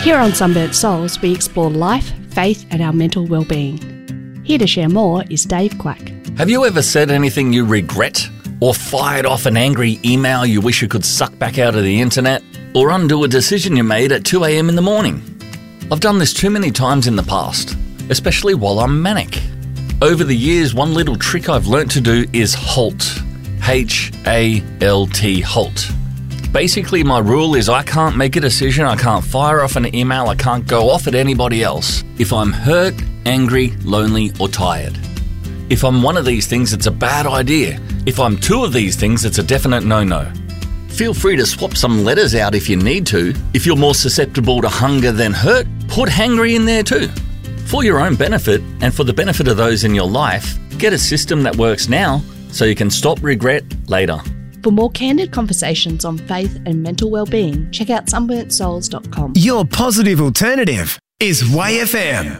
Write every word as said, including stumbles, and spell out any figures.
Here on Sunburnt Souls, we explore life, faith and our mental well-being. Here to share more is Dave Quack. Have you ever said anything you regret? Or fired off an angry email you wish you could suck back out of the internet? Or undo a decision you made at two a.m. in the morning? I've done this too many times in the past, especially while I'm manic. Over the years, one little trick I've learnt to do is halt. H A L T, halt. Basically, my rule is I can't make a decision, I can't fire off an email, I can't go off at anybody else if I'm hurt, angry, lonely or tired. If I'm one of these things, it's a bad idea. If I'm two of these things, it's a definite no-no. Feel free to swap some letters out if you need to. If you're more susceptible to hunger than hurt, put hangry in there too. For your own benefit and for the benefit of those in your life, get a system that works now so you can stop regret later. For more candid conversations on faith and mental well-being, check out sunburnt souls dot com. Your positive alternative is Y F M.